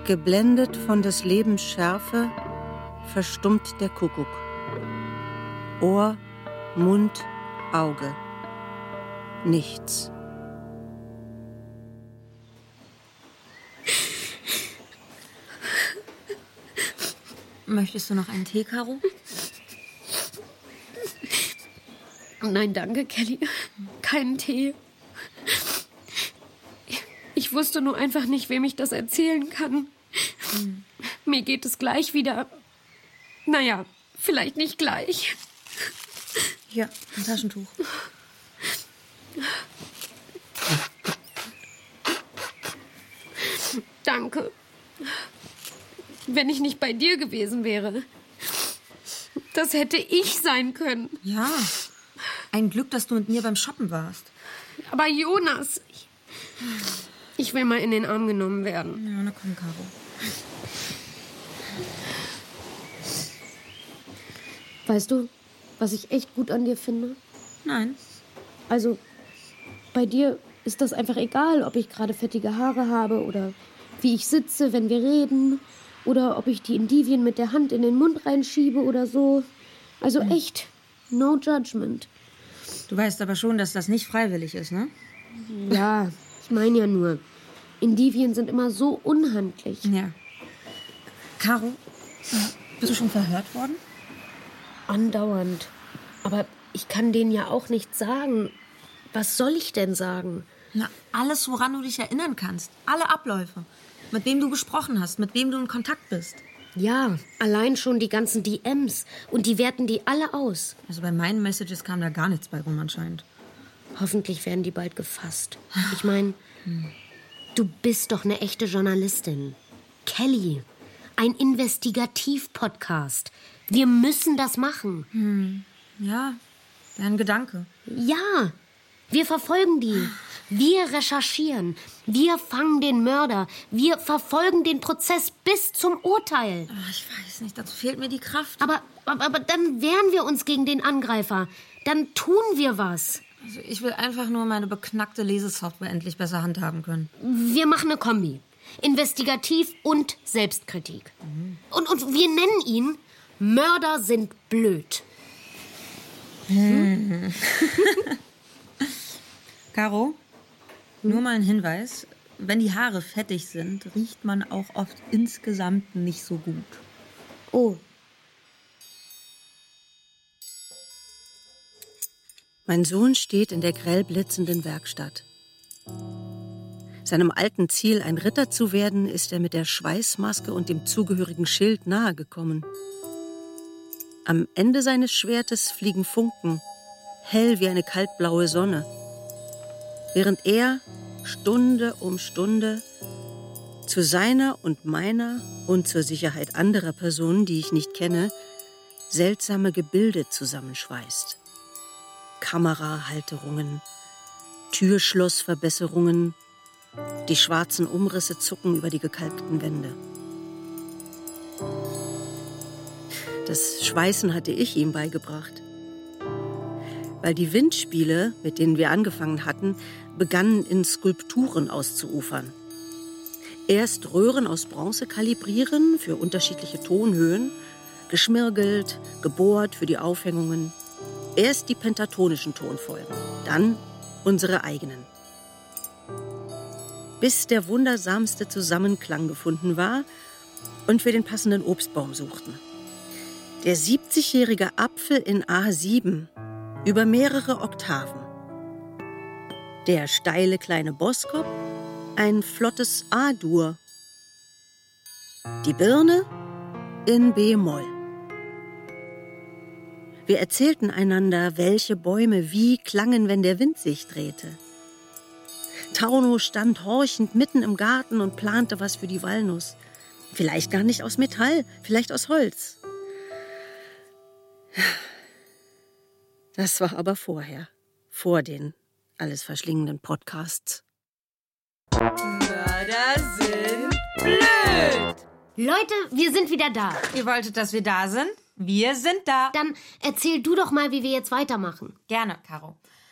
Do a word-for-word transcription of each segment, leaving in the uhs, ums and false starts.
Geblendet von des Lebens Schärfe verstummt der Kuckuck. Ohr, Mund, Auge. Nichts. Möchtest du noch einen Tee, Caro? Nein, danke, Kelly. Keinen Tee. Ich wusste nur einfach nicht, wem ich das erzählen kann. Hm. Mir geht es gleich wieder. Naja, vielleicht nicht gleich. Hier, ein Taschentuch. Danke. Wenn ich nicht bei dir gewesen wäre. Das hätte ich sein können. Ja, ein Glück, dass du mit mir beim Shoppen warst. Aber Jonas, ich, ich will mal in den Arm genommen werden. Ja, na komm, Caro. Weißt du, was ich echt gut an dir finde? Nein. Also, bei dir ist das einfach egal, ob ich gerade fettige Haare habe oder wie ich sitze, wenn wir reden. Oder ob ich die Indivien mit der Hand in den Mund reinschiebe oder so. Also echt, no judgment. Du weißt aber schon, dass das nicht freiwillig ist, ne? Ja, ich meine ja nur, Indivien sind immer so unhandlich. Ja. Caro, bist du schon verhört worden? Andauernd. Aber ich kann denen ja auch nichts sagen. Was soll ich denn sagen? Na, alles, woran du dich erinnern kannst. Alle Abläufe. Mit wem du gesprochen hast, mit wem du in Kontakt bist. Ja, allein schon die ganzen D Ms. Und die werten die alle aus. Also bei meinen Messages kam da gar nichts bei rum anscheinend. Hoffentlich werden die bald gefasst. Ich meine, hm. du bist doch eine echte Journalistin. Kelly, ein Investigativ-Podcast. Wir müssen das machen. Hm. Ja, wäre ein Gedanke. Ja, wir verfolgen die. Wir recherchieren. Wir fangen den Mörder. Wir verfolgen den Prozess bis zum Urteil. Ach, ich weiß nicht, dazu fehlt mir die Kraft. Aber, aber, aber dann wehren wir uns gegen den Angreifer. Dann tun wir was. Also ich will einfach nur meine beknackte Lesesoftware endlich besser handhaben können. Wir machen eine Kombi. Investigativ und Selbstkritik. Mhm. Und, und wir nennen ihn Mörder sind blöd. Hm. Caro, hm? Nur mal ein Hinweis. Wenn die Haare fettig sind, riecht man auch oft insgesamt nicht so gut. Oh. Mein Sohn steht in der grell blitzenden Werkstatt. Seinem alten Ziel, ein Ritter zu werden, ist er mit der Schweißmaske und dem zugehörigen Schild nahegekommen. Am Ende seines Schwertes fliegen Funken, hell wie eine kaltblaue Sonne. Während er Stunde um Stunde zu seiner und meiner und zur Sicherheit anderer Personen, die ich nicht kenne, seltsame Gebilde zusammenschweißt. Kamerahalterungen, Türschlossverbesserungen, die schwarzen Umrisse zucken über die gekalkten Wände. Das Schweißen hatte ich ihm beigebracht. Weil die Windspiele, mit denen wir angefangen hatten, begannen in Skulpturen auszuufern. Erst Röhren aus Bronze kalibrieren für unterschiedliche Tonhöhen, geschmirgelt, gebohrt für die Aufhängungen. Erst die pentatonischen Tonfolgen, dann unsere eigenen. Bis der wundersamste Zusammenklang gefunden war und wir den passenden Obstbaum suchten. Der siebzigjährige Apfel in A sieben, über mehrere Oktaven. Der steile kleine Boskop, ein flottes A-Dur. Die Birne in B-Moll. Wir erzählten einander, welche Bäume wie klangen, wenn der Wind sich drehte. Tauno stand horchend mitten im Garten und plante was für die Walnuss. Vielleicht gar nicht aus Metall, vielleicht aus Holz. Das war aber vorher, vor den alles verschlingenden Podcasts. Mörder sind blöd! Leute, wir sind wieder da. Ihr wolltet, dass wir da sind? Wir sind da. Dann erzähl du doch mal, wie wir jetzt weitermachen. Gerne, Caro.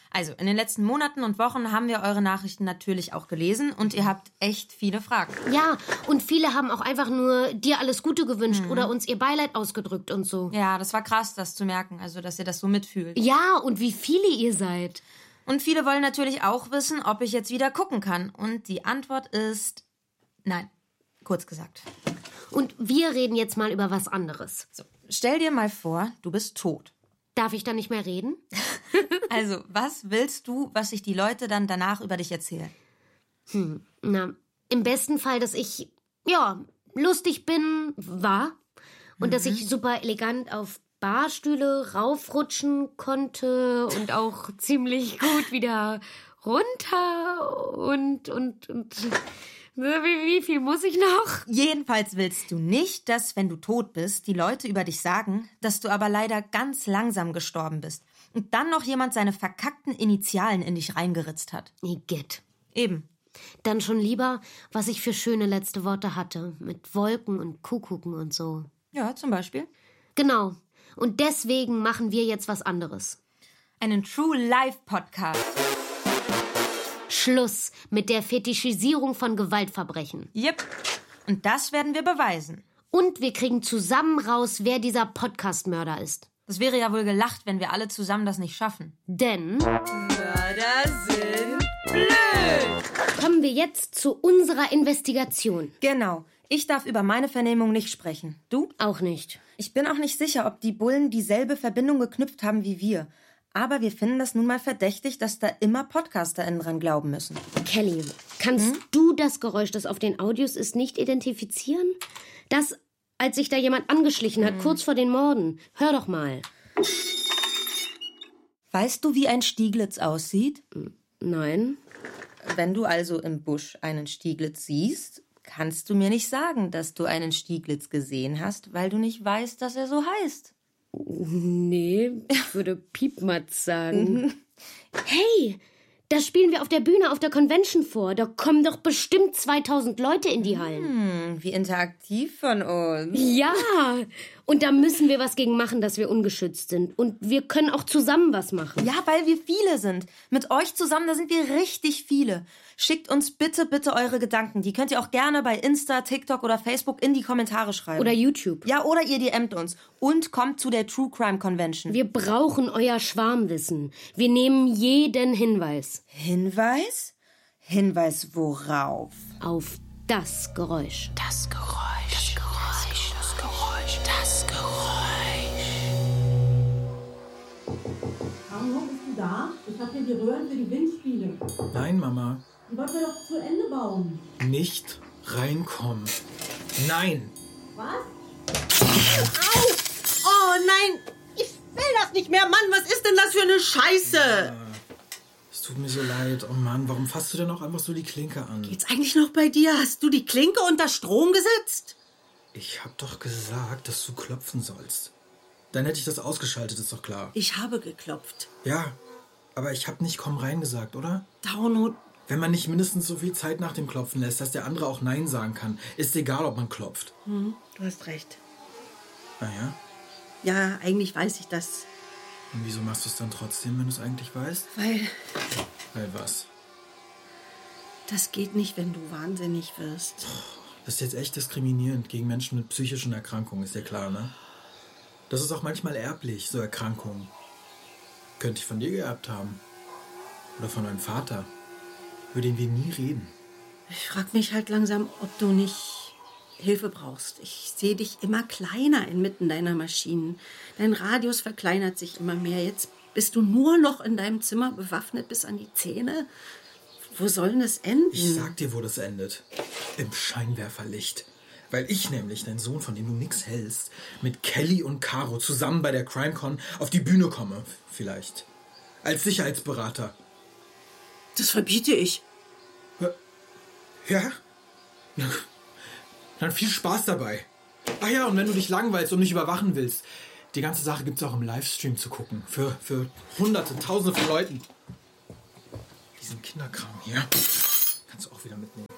Also, in den letzten Monaten und Wochen haben wir eure Nachrichten natürlich auch gelesen und ihr habt echt viele Fragen. Ja, und viele haben auch einfach nur dir alles Gute gewünscht mhm. oder uns ihr Beileid ausgedrückt und so. Ja, das war krass, das zu merken, also dass ihr das so mitfühlt. Ja, und wie viele ihr seid. Und viele wollen natürlich auch wissen, ob ich jetzt wieder gucken kann. Und die Antwort ist nein, kurz gesagt. Und wir reden jetzt mal über was anderes. So, stell dir mal vor, du bist tot. Darf ich dann nicht mehr reden? Also, was willst du, was sich die Leute dann danach über dich erzählen? Hm, na, im besten Fall, dass ich, ja, lustig bin, war. Und mhm. dass ich super elegant auf Barstühle raufrutschen konnte und auch ziemlich gut wieder runter und, und, und... Wie, wie viel muss ich noch? Jedenfalls willst du nicht, dass, wenn du tot bist, die Leute über dich sagen, dass du aber leider ganz langsam gestorben bist und dann noch jemand seine verkackten Initialen in dich reingeritzt hat. Igitt. Eben. Dann schon lieber, was ich für schöne letzte Worte hatte, mit Wolken und Kuckucken und so. Ja, zum Beispiel. Genau. Und deswegen machen wir jetzt was anderes. Einen True Life Podcast. Schluss mit der Fetischisierung von Gewaltverbrechen. Yep. Und das werden wir beweisen. Und wir kriegen zusammen raus, wer dieser Podcast-Mörder ist. Das wäre ja wohl gelacht, wenn wir alle zusammen das nicht schaffen. Denn Mörder sind blöd. Kommen wir jetzt zu unserer Investigation. Genau. Ich darf über meine Vernehmung nicht sprechen. Du? Auch nicht. Ich bin auch nicht sicher, ob die Bullen dieselbe Verbindung geknüpft haben wie wir. Aber wir finden das nun mal verdächtig, dass da immer PodcasterInnen dran glauben müssen. Kelly, kannst hm? du das Geräusch, das auf den Audios ist, nicht identifizieren? Das, als sich da jemand angeschlichen hat, hm. kurz vor den Morden. Hör doch mal. Weißt du, wie ein Stieglitz aussieht? Nein. Wenn du also im Busch einen Stieglitz siehst, kannst du mir nicht sagen, dass du einen Stieglitz gesehen hast, weil du nicht weißt, dass er so heißt. Nee, ich würde Piepmatz sagen. Hey, das spielen wir auf der Bühne auf der Convention vor. Da kommen doch bestimmt zweitausend Leute in die Hallen. Hm, wie interaktiv von uns. Ja, und da müssen wir was gegen machen, dass wir ungeschützt sind. Und wir können auch zusammen was machen. Ja, weil wir viele sind. Mit euch zusammen, da sind wir richtig viele. Schickt uns bitte, bitte eure Gedanken. Die könnt ihr auch gerne bei Insta, TikTok oder Facebook in die Kommentare schreiben. Oder YouTube. Ja, oder ihr D M't uns. Und kommt zu der True Crime Convention. Wir brauchen euer Schwarmwissen. Wir nehmen jeden Hinweis. Hinweis? Hinweis worauf? Auf das Geräusch. Das Geräusch. Das Geräusch. Das Geräusch. Das Geräusch. Hallo, bist du da? Ich habe hier die Röhren für die Windspiele. Nein, Mama. Die wollten wir doch zu Ende bauen. Nicht reinkommen. Nein. Was? Au! Oh nein! Ich will das nicht mehr, Mann! Was ist denn das für eine Scheiße? Ja, es tut mir so leid. Oh Mann, warum fasst du denn auch einfach so die Klinke an? Geht's eigentlich noch bei dir? Hast du die Klinke unter Strom gesetzt? Ich hab doch gesagt, dass du klopfen sollst. Dann hätte ich das ausgeschaltet, ist doch klar. Ich habe geklopft. Ja, aber ich hab nicht komm rein gesagt, oder? Dauno. Wenn man nicht mindestens so viel Zeit nach dem Klopfen lässt, dass der andere auch Nein sagen kann, ist egal, ob man klopft. Hm, du hast recht. Ah ja? Ja, eigentlich weiß ich das. Und wieso machst du es dann trotzdem, wenn du es eigentlich weißt? Weil Weil was? das geht nicht, wenn du wahnsinnig wirst. Das ist jetzt echt diskriminierend gegen Menschen mit psychischen Erkrankungen, ist ja klar, ne? Das ist auch manchmal erblich, so Erkrankungen. Könnte ich von dir geerbt haben. Oder von deinem Vater, über den wir nie reden. Ich frag mich halt langsam, ob du nicht Hilfe brauchst. Ich sehe dich immer kleiner inmitten deiner Maschinen. Dein Radius verkleinert sich immer mehr. Jetzt bist du nur noch in deinem Zimmer bewaffnet bis an die Zähne. Wo soll denn das enden? Ich sag dir, wo das endet. Im Scheinwerferlicht. Weil ich nämlich, dein Sohn, von dem du nix hältst, mit Kelly und Caro zusammen bei der CrimeCon auf die Bühne komme. Vielleicht. Als Sicherheitsberater. Das verbiete ich. Ja? Dann viel Spaß dabei. Ach ja, und wenn du dich langweilst und mich überwachen willst, die ganze Sache gibt's auch im Livestream zu gucken. Für, für Hunderte, Tausende von Leuten. Diesen Kinderkram hier kannst du auch wieder mitnehmen.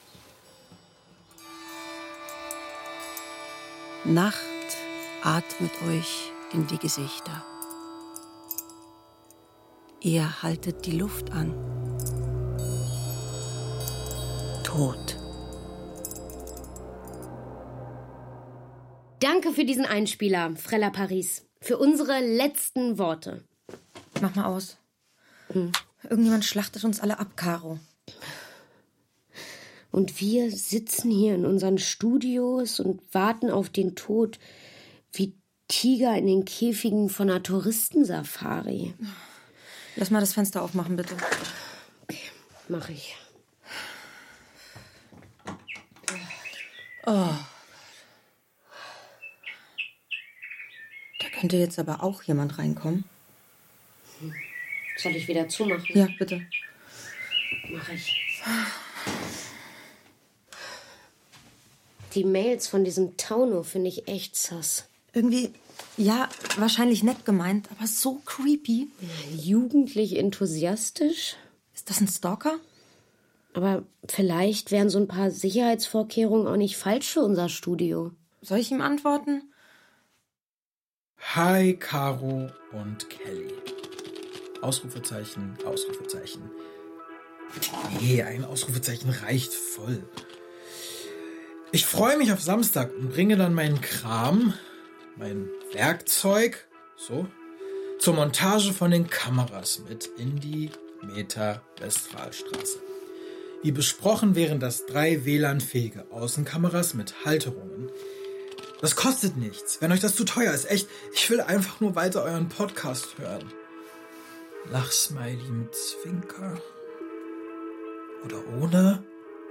Nacht atmet euch in die Gesichter. Ihr haltet die Luft an. Tot. Danke für diesen Einspieler, Frella Paris. Für unsere letzten Worte. Mach mal aus. Hm. Irgendjemand schlachtet uns alle ab, Caro. Und wir sitzen hier in unseren Studios und warten auf den Tod wie Tiger in den Käfigen von einer Touristensafari. Lass mal das Fenster aufmachen, bitte. Okay, mach ich. Oh. Da könnte jetzt aber auch jemand reinkommen. Hm. Soll ich wieder zumachen? Ja, bitte. Mach ich. Die Mails von diesem Tauno finde ich echt sass. Irgendwie, ja, wahrscheinlich nett gemeint, aber so creepy. Jugendlich enthusiastisch? Ist das ein Stalker? Aber vielleicht wären so ein paar Sicherheitsvorkehrungen auch nicht falsch für unser Studio. Soll ich ihm antworten? Hi, Caro und Kelly. Ausrufezeichen, Ausrufezeichen. Nee, ein Ausrufezeichen reicht voll. Ich freue mich auf Samstag und bringe dann meinen Kram, mein Werkzeug, so, zur Montage von den Kameras mit in die Meta-Westphalstraße. Wie besprochen wären das drei W L A N-fähige Außenkameras mit Halterungen. Das kostet nichts, wenn euch das zu teuer ist. Echt, ich will einfach nur weiter euren Podcast hören. Lachsmiley mit Zwinker. Oder ohne?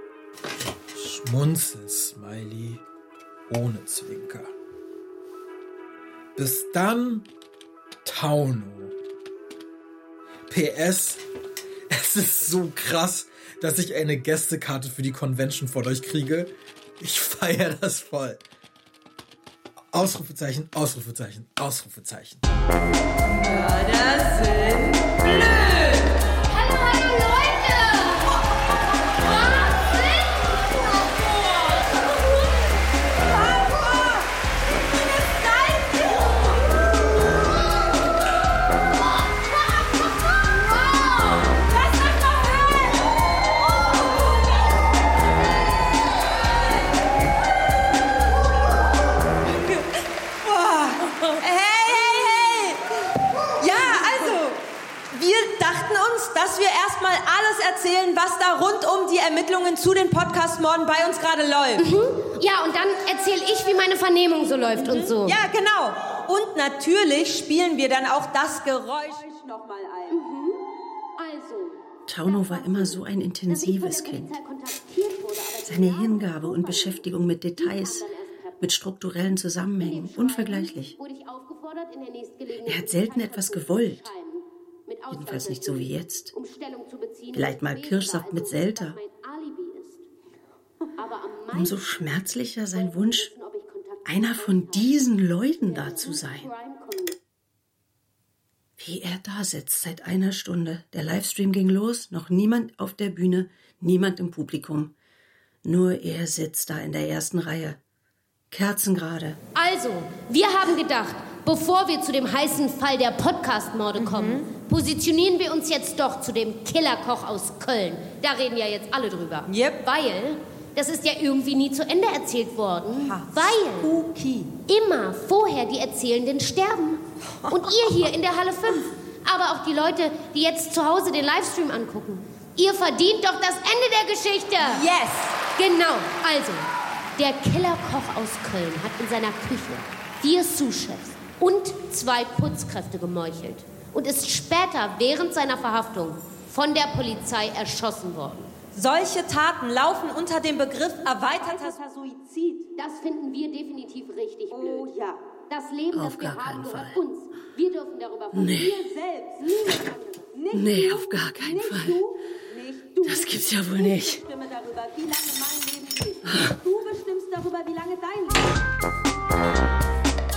Schmunzel-Smiley ohne Zwinker. Bis dann, Tauno. P S. Es ist so krass, dass ich eine Gästekarte für die Convention von euch kriege. Ich feiere das voll. Ausrufezeichen, Ausrufezeichen, Ausrufezeichen. Mörder sind blöd! Hallo, hallo Leute! Was sind Papa! Was seid ihr? Lass euch mal hören! Hey, hey, hey! Ja, also, wir dachten uns, dass wir erstmal alles erzählen, was da rund um die Ermittlungen zu den Podcast-Morden bei uns gerade läuft. Mhm. Ja, und dann erzähle ich, wie meine Vernehmung so läuft und so. Ja, genau. Und natürlich spielen wir dann auch das Geräusch nochmal ein. Also, Tauno war immer so ein intensives Kind. Seine Hingabe und Beschäftigung mit Details, mit strukturellen Zusammenhängen, unvergleichlich. Er hat selten etwas gewollt. Jedenfalls nicht so wie jetzt. Vielleicht mal Kirschsaft mit Selter. Umso schmerzlicher sein Wunsch, einer von diesen Leuten da zu sein. Wie er da sitzt seit einer Stunde. Der Livestream ging los, noch niemand auf der Bühne, niemand im Publikum. Nur er sitzt da in der ersten Reihe. Kerzengerade. Also, wir haben gedacht, bevor wir zu dem heißen Fall der Podcast-Morde kommen, mhm. positionieren wir uns jetzt doch zu dem Killerkoch aus Köln. Da reden ja jetzt alle drüber. Yep. Weil das ist ja irgendwie nie zu Ende erzählt worden. Ha, weil spooky. immer vorher die Erzählenden sterben. Und ihr hier in der Halle fünf. Aber auch die Leute, die jetzt zu Hause den Livestream angucken. Ihr verdient doch das Ende der Geschichte. Yes. Genau, also, der Killerkoch aus Köln hat in seiner Küche vier Sous-Chefs und zwei Putzkräfte gemeuchelt und ist später während seiner Verhaftung von der Polizei erschossen worden. Solche Taten laufen unter dem Begriff erweiterter Suizid. Das finden wir definitiv richtig blöd. Oh ja. Das Leben, Auf das wir gar haben, keinen gehört Fall. uns. Wir dürfen darüber verfügen. Nee. Wir selbst, niemand anderes. Nicht Nee, du, auf gar keinen nicht Fall. Du, nicht du. Das gibt's ja wohl nicht. Ich bestimme darüber, wie lange mein Leben geht. Du bestimmst darüber, wie lange dein Leben geht.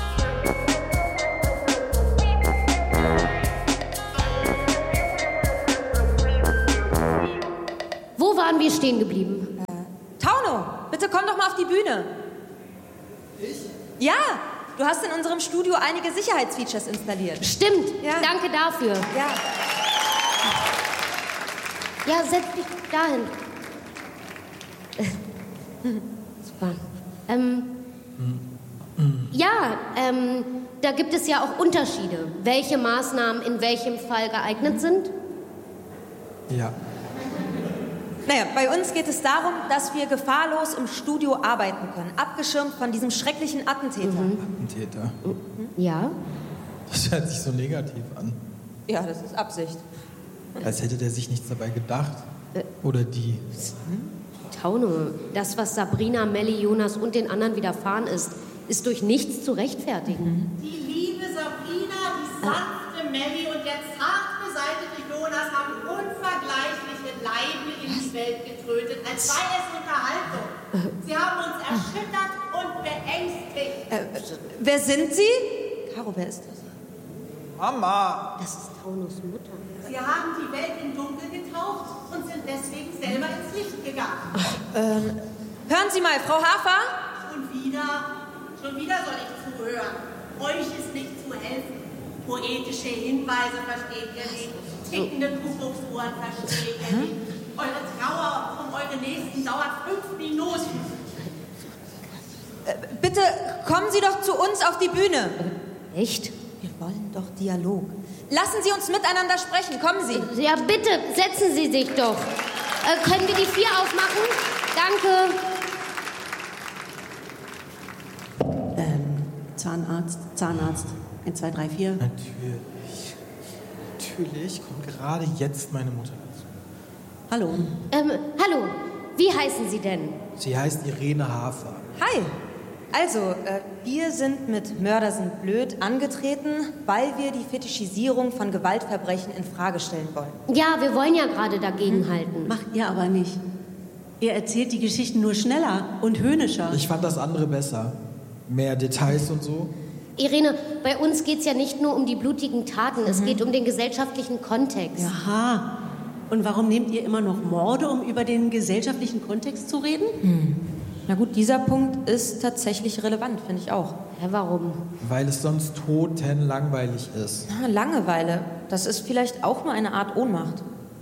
Wo waren wir stehen geblieben? Tauno, bitte komm doch mal auf die Bühne. Ich? Ja, du hast in unserem Studio einige Sicherheitsfeatures installiert. Stimmt, Ja. danke dafür. Ja. Ja, setz dich dahin. Super. Ähm, ja, ähm, da gibt es ja auch Unterschiede, welche Maßnahmen in welchem Fall geeignet sind. Ja. Naja, bei uns geht es darum, dass wir gefahrlos im Studio arbeiten können, abgeschirmt von diesem schrecklichen Attentäter. Mhm. Attentäter. Ja? Das hört sich so negativ an. Ja, das ist Absicht. Als hätte der sich nichts dabei gedacht. Oder die. Tauno, das, was Sabrina, Melli, Jonas und den anderen widerfahren ist, ist durch nichts zu rechtfertigen. Die liebe Sabrina, die sanfte Melli und der zart beseitete Jonas haben unvergleichliche Leiden in die Welt getrötet, als sei es Unterhaltung. Sie haben uns erschüttert und beängstigt. Äh, wer sind Sie? Caro, wer ist das? Mama! Das ist Taunos Mutter. Sie haben die Welt in Dunkel getaucht und sind deswegen selber ins Licht gegangen. Ähm, hören Sie mal, Frau Hafer? Schon wieder, schon wieder soll ich zuhören. Euch ist nicht zu helfen. Poetische Hinweise versteht ihr nicht. Tickende Kuckucksuhren versteht ihr nicht. Eure Trauer um eure Nächsten dauert fünf Minuten. Äh, bitte kommen Sie doch zu uns auf die Bühne. Echt? Wir wollen doch Dialog. Lassen Sie uns miteinander sprechen. Kommen Sie. Ja, bitte, setzen Sie sich doch. Äh, können wir die vier aufmachen? Danke. Ähm, Zahnarzt, Zahnarzt. eins, zwei, drei, vier. Natürlich. Natürlich kommt gerade jetzt meine Mutter dazu. Hallo. Ähm, hallo, wie heißen Sie denn? Sie heißt Irene Hafer. Hi. Also, äh, wir sind mit Mörder sind blöd angetreten, weil wir die Fetischisierung von Gewaltverbrechen in Frage stellen wollen. Ja, wir wollen ja gerade dagegenhalten. Macht ihr aber nicht. Ihr erzählt die Geschichten nur schneller und höhnischer. Ich fand das andere besser. Mehr Details und so. Irene, bei uns geht es ja nicht nur um die blutigen Taten, es geht um den gesellschaftlichen Kontext. Aha. Und warum nehmt ihr immer noch Morde, um über den gesellschaftlichen Kontext zu reden? Hm. Na gut, dieser Punkt ist tatsächlich relevant, finde ich auch. Ja, warum? Weil es sonst totenlangweilig ist. Na, Langeweile, das ist vielleicht auch nur eine Art Ohnmacht.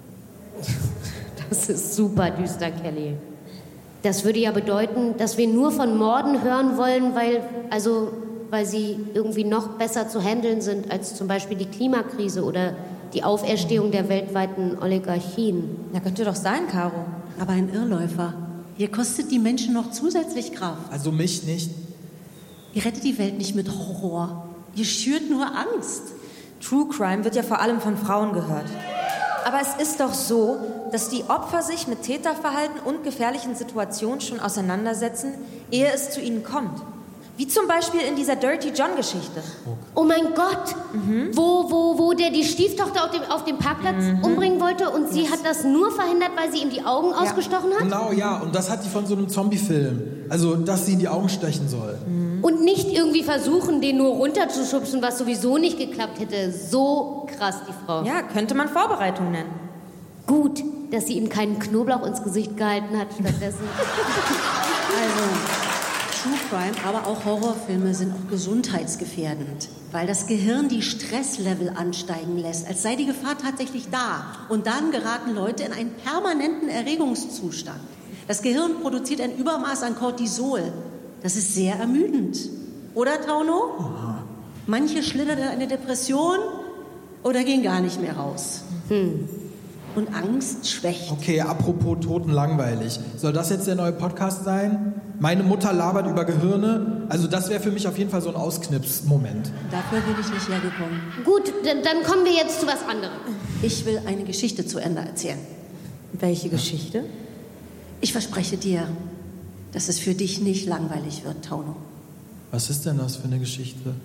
Das ist super düster, Kelly. Das würde ja bedeuten, dass wir nur von Morden hören wollen, weil, also, weil sie irgendwie noch besser zu handeln sind als zum Beispiel die Klimakrise oder die Auferstehung der weltweiten Oligarchien. Na, könnte doch sein, Caro. Aber ein Irrläufer. Ihr kostet die Menschen noch zusätzlich Kraft. Also mich nicht. Ihr rettet die Welt nicht mit Horror. Ihr schürt nur Angst. True Crime wird ja vor allem von Frauen gehört. Aber es ist doch so, dass die Opfer sich mit Täterverhalten und gefährlichen Situationen schon auseinandersetzen, ehe es zu ihnen kommt. Wie zum Beispiel in dieser Dirty John-Geschichte. Oh mein Gott! Mhm. Wo, wo, wo der die Stieftochter auf dem, auf dem Parkplatz mhm. umbringen wollte und sie yes. hat das nur verhindert, weil sie ihm die Augen ja. ausgestochen hat? Genau, ja. Und das hat die von so einem Zombie-Film. Also, dass sie in die Augen stechen soll. Mhm. Und nicht irgendwie versuchen, den nur runterzuschubsen, was sowieso nicht geklappt hätte. So krass, die Frau. Ja, könnte man Vorbereitung nennen. Gut, dass sie ihm keinen Knoblauch ins Gesicht gehalten hat stattdessen. Also... True Crime, aber auch Horrorfilme sind auch gesundheitsgefährdend, weil das Gehirn die Stresslevel ansteigen lässt, als sei die Gefahr tatsächlich da. Und dann geraten Leute in einen permanenten Erregungszustand. Das Gehirn produziert ein Übermaß an Cortisol. Das ist sehr ermüdend. Oder, Tauno? Aha. Manche schlittern in eine Depression oder gehen gar nicht mehr raus. Hm. Und Angst schwächt. Okay, apropos totenlangweilig. Soll das jetzt der neue Podcast sein? Meine Mutter labert über Gehirne. Also das wäre für mich auf jeden Fall so ein Ausknipsmoment. Dafür bin ich nicht hergekommen. Gut, dann kommen wir jetzt zu was anderem. Ich will eine Geschichte zu Ende erzählen. Welche Geschichte? Ich verspreche dir, dass es für dich nicht langweilig wird, Tauno. Was ist denn das für eine Geschichte?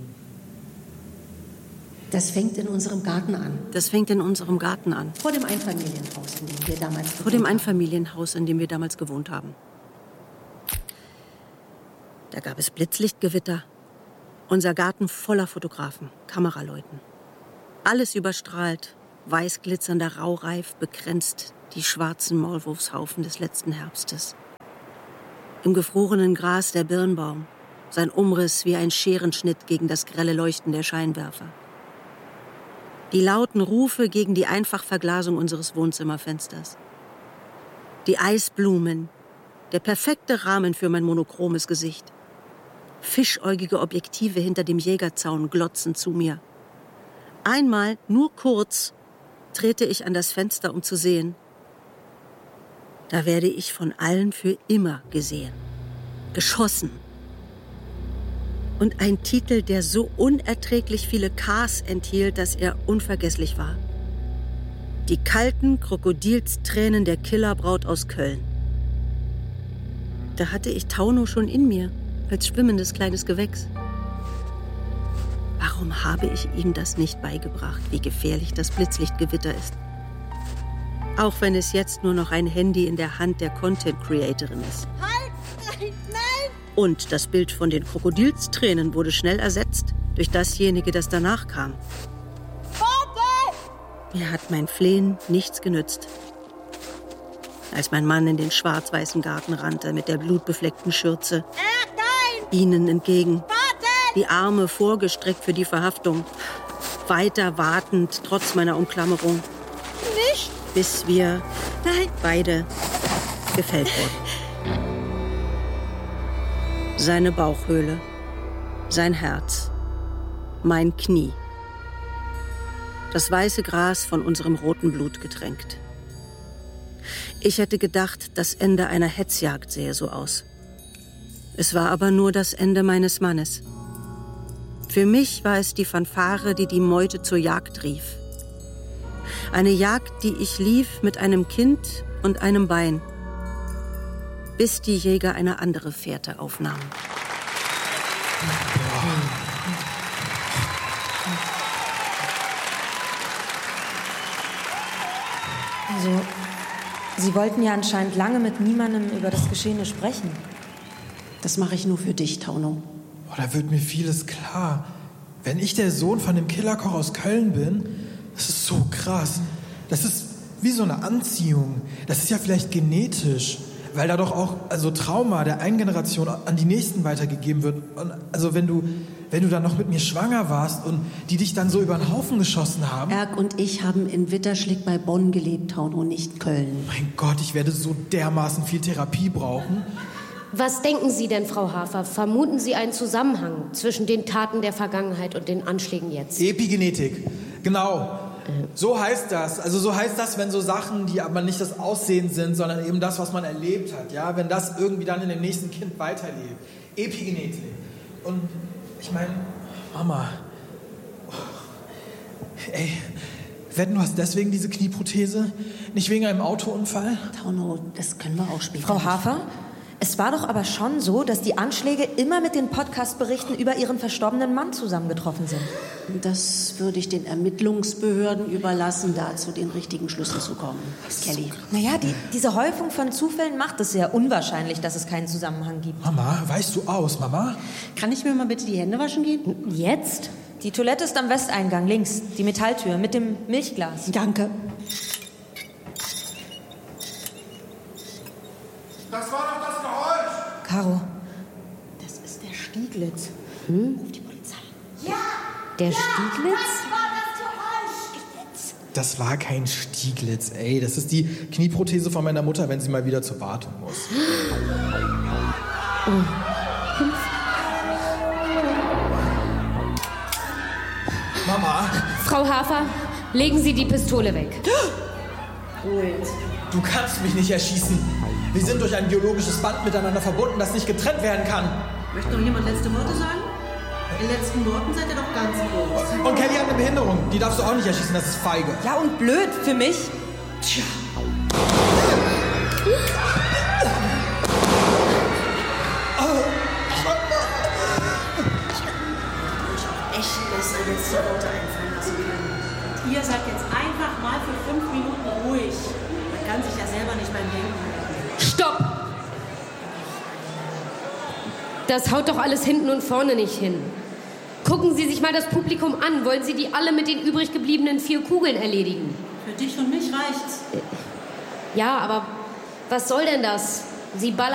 Das fängt in unserem Garten an. Das fängt in unserem Garten an. Vor dem Einfamilienhaus, in dem wir damals gewohnt haben. Vor dem Einfamilienhaus, in dem wir damals gewohnt haben. Da gab es Blitzlichtgewitter. Unser Garten voller Fotografen, Kameraleuten. Alles überstrahlt, weiß glitzernder Raureif bekränzt die schwarzen Maulwurfshaufen des letzten Herbstes. Im gefrorenen Gras der Birnbaum, sein Umriss wie ein Scherenschnitt gegen das grelle Leuchten der Scheinwerfer. Die lauten Rufe gegen die Einfachverglasung unseres Wohnzimmerfensters. Die Eisblumen, der perfekte Rahmen für mein monochromes Gesicht. Fischäugige Objektive hinter dem Jägerzaun glotzen zu mir. Einmal, nur kurz, trete ich an das Fenster, um zu sehen. Da werde ich von allen für immer gesehen. Geschossen. Und ein Titel, der so unerträglich viele Ks enthielt, dass er unvergesslich war. Die kalten Krokodilstränen der Killerbraut aus Köln. Da hatte ich Tauno schon in mir, als schwimmendes kleines Gewächs. Warum habe ich ihm das nicht beigebracht, wie gefährlich das Blitzlichtgewitter ist? Auch wenn es jetzt nur noch ein Handy in der Hand der Content-Creatorin ist. Halt! Nein! Nein! Und das Bild von den Krokodilstränen wurde schnell ersetzt durch dasjenige, das danach kam. Warte! Mir hat mein Flehen nichts genützt. Als mein Mann in den schwarz-weißen Garten rannte mit der blutbefleckten Schürze, Ach, nein! ihnen entgegen, Warte! die Arme vorgestreckt für die Verhaftung, weiter wartend trotz meiner Umklammerung, Nicht! bis wir Nein! beide gefällt wurden. Seine Bauchhöhle, sein Herz, mein Knie. Das weiße Gras von unserem roten Blut getränkt. Ich hätte gedacht, das Ende einer Hetzjagd sähe so aus. Es war aber nur das Ende meines Mannes. Für mich war es die Fanfare, die die Meute zur Jagd rief. Eine Jagd, die ich lief mit einem Kind und einem Bein, bis die Jäger eine andere Fährte aufnahmen. Also, Sie wollten ja anscheinend lange mit niemandem über das Geschehene sprechen. Das mache ich nur für dich, Tauno. Oh, da wird mir vieles klar. Wenn ich der Sohn von dem Killerkoch aus Köln bin, das ist so krass. Das ist wie so eine Anziehung. Das ist ja vielleicht genetisch, weil da doch auch also Trauma der einen Generation an die nächsten weitergegeben wird. Und also wenn du, wenn du dann noch mit mir schwanger warst und die dich dann so über den Haufen geschossen haben. Erk und ich haben in Witterschlick bei Bonn gelebt, Tauno, nicht Köln. Mein Gott, ich werde so dermaßen viel Therapie brauchen. Was denken Sie denn, Frau Hafer? Vermuten Sie einen Zusammenhang zwischen den Taten der Vergangenheit und den Anschlägen jetzt? Epigenetik, genau. So heißt das. Also so heißt das, wenn so Sachen, die aber nicht das Aussehen sind, sondern eben das, was man erlebt hat. Ja, wenn das irgendwie dann in dem nächsten Kind weiterlebt. Epigenetik. Und ich meine, Mama, ey, wetten, du hast deswegen diese Knieprothese? Nicht wegen einem Autounfall? Tauno, das können wir auch später. Frau Hafer? Es war doch aber schon so, dass die Anschläge immer mit den Podcast-Berichten über Ihren verstorbenen Mann zusammengetroffen sind. Das würde ich den Ermittlungsbehörden überlassen, da zu den richtigen Schlüssen zu kommen. Kelly. Naja, die, diese Häufung von Zufällen macht es sehr unwahrscheinlich, dass es keinen Zusammenhang gibt. Mama, weißt du aus, Mama? Kann ich mir mal bitte die Hände waschen gehen? Jetzt? Die Toilette ist am Westeingang, links. Die Metalltür mit dem Milchglas. Danke. Das war doch das Geräusch! Caro. Das ist der Stieglitz. Hm? Ruf die Polizei. Ja! Der ja, Stieglitz? Das war das Geräusch! Das war kein Stieglitz, ey. Das ist die Knieprothese von meiner Mutter, wenn sie mal wieder zur Wartung muss. Oh. Mama! Frau Hafer, legen Sie die Pistole weg. Du kannst mich nicht erschießen. Wir sind durch ein biologisches Band miteinander verbunden, das nicht getrennt werden kann. Möchte noch jemand letzte Worte sagen? In den letzten Worten seid ihr doch ganz groß. Und Kelly hat eine Behinderung. Die darfst du auch nicht erschießen, das ist feige. Ja, und blöd für mich. Tja. Echt besser letzte Worte einfallen lassen können. Und ihr seid jetzt einfach mal für fünf Minuten ruhig. Man kann sich ja selber nicht beim Denken halten. Stopp! Das haut doch alles hinten und vorne nicht hin. Gucken Sie sich mal das Publikum an. Wollen Sie die alle mit den übrig gebliebenen vier Kugeln erledigen? Für dich und mich reicht's. Ja, aber was soll denn das? Sie ballern